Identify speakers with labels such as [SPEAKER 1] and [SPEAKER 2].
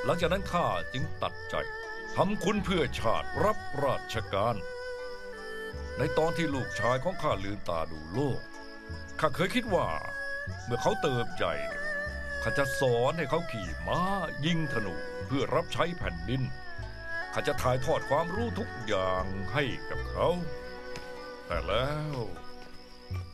[SPEAKER 1] ลังจากนั้นข้าจึงตัดใจทำคุณเพื่อชาติรับราชการ ในตอนที่ลูกชายของข้าลืมตาดูโลกข้าเคยคิดว่าเมื่อเขาเติบใหญ่ข้าจะสอนให้เขาขี่ม้ายิงธนูเพื่อรับใช้แผ่นดินข้าจะถ่ายทอดความรู้ทุกอย่างให้กับเขาแต่แล้ว